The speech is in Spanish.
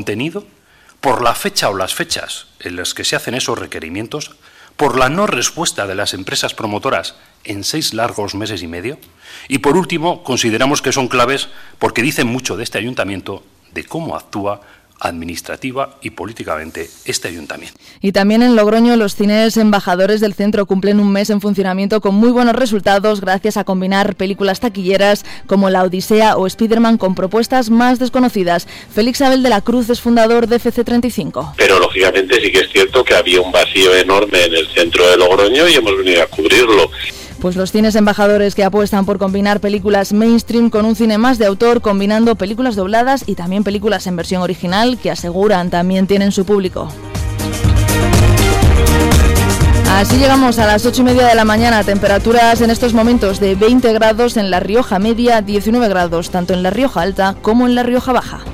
contenido, por la fecha o las fechas en las que se hacen esos requerimientos, por la no respuesta de las empresas promotoras en 6 largos meses y medio, y por último, consideramos que son claves porque dicen mucho de este ayuntamiento, de cómo actúa administrativa y políticamente este ayuntamiento. Y también en Logroño los cines embajadores del centro cumplen un mes en funcionamiento con muy buenos resultados gracias a combinar películas taquilleras como La Odisea o Spiderman con propuestas más desconocidas. Félix Abel de la Cruz es fundador de FC35. Pero lógicamente sí que es cierto que había un vacío enorme en el centro de Logroño y hemos venido a cubrirlo. Pues los cines embajadores que apuestan por combinar películas mainstream con un cine más de autor, combinando películas dobladas y también películas en versión original, que aseguran también tienen su público. Así llegamos a las 8:30 de la mañana, temperaturas en estos momentos de 20 grados en La Rioja Media, 19 grados tanto en La Rioja Alta como en La Rioja Baja.